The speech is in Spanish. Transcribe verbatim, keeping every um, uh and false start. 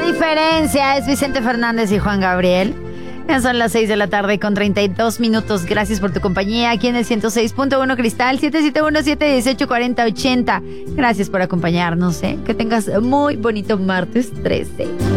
diferencia es Vicente Fernández y Juan Gabriel. Ya son las seis de la tarde con treinta y dos minutos. Gracias por tu compañía aquí en el ciento seis punto uno Cristal, siete siete uno, siete uno ocho, cuatro cero ocho cero. Gracias por acompañarnos, ¿eh? Que tengas muy bonito martes trece.